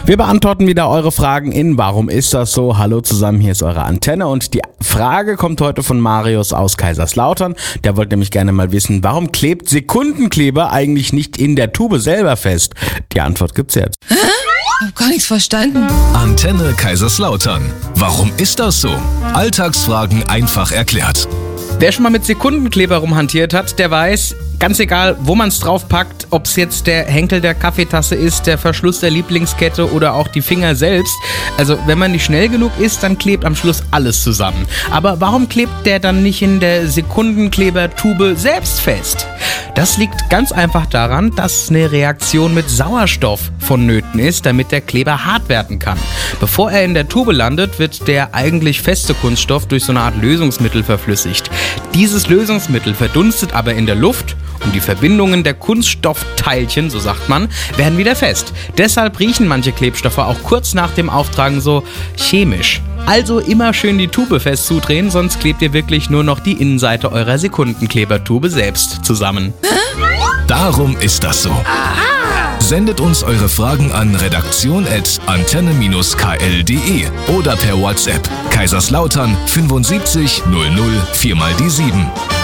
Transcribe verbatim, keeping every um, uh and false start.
Wir beantworten wieder eure Fragen in Warum ist das so? Hallo zusammen, hier ist eure Antenne und die Frage kommt heute von Marius aus Kaiserslautern. Der wollte nämlich gerne mal wissen, warum klebt Sekundenkleber eigentlich nicht in der Tube selber fest? Die Antwort gibt's jetzt. Hä? Ich hab gar nichts verstanden. Antenne Kaiserslautern. Warum ist das so? Alltagsfragen einfach erklärt. Wer schon mal mit Sekundenkleber rumhantiert hat, der weiß, ganz egal, wo man es draufpackt, ob es jetzt der Henkel der Kaffeetasse ist, der Verschluss der Lieblingskette oder auch die Finger selbst. Also wenn man nicht schnell genug ist, dann klebt am Schluss alles zusammen. Aber warum klebt der dann nicht in der Sekundenklebertube selbst fest? Das liegt ganz einfach daran, dass eine Reaktion mit Sauerstoff vonnöten ist, damit der Kleber hart werden kann. Bevor er in der Tube landet, wird der eigentlich feste Kunststoff durch so eine Art Lösungsmittel verflüssigt. Dieses Lösungsmittel verdunstet aber in der Luft und die Verbindungen der Kunststoffteilchen, so sagt man, werden wieder fest. Deshalb riechen manche Klebstoffe auch kurz nach dem Auftragen so chemisch. Also immer schön die Tube fest zudrehen, sonst klebt ihr wirklich nur noch die Innenseite eurer Sekundenklebertube selbst zusammen. Darum ist das so. Sendet uns eure Fragen an redaktion at antenne k l punkt d e oder per WhatsApp Kaiserslautern fünfundsiebzig null null vier mal die sieben.